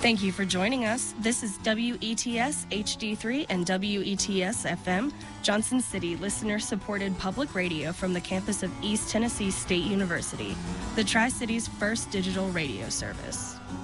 Thank you for joining us. This is WETS HD3 and WETS FM, Johnson City, listener-supported public radio from the campus of East Tennessee State University, the Tri-City's first digital radio service.